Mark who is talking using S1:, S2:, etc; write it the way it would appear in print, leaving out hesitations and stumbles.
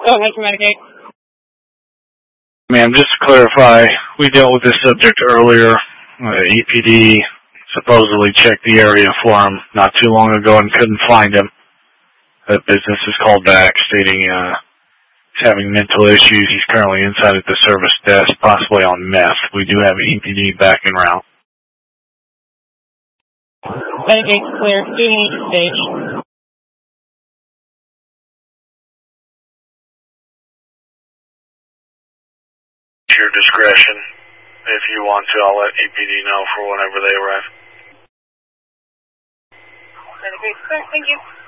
S1: Go ahead, Communicate.
S2: Ma'am, just to clarify, we dealt with this subject earlier. EPD supposedly checked the area for him not too long ago and couldn't find him. That business is called back, stating he's having mental issues. He's currently inside at the service desk, possibly on meth. We do have EPD back en route.
S1: Communicate clear. Do you need to stage?
S2: Your discretion. If you want to, I'll let EPD know for whenever they arrive.
S1: Communicate clear. Thank you.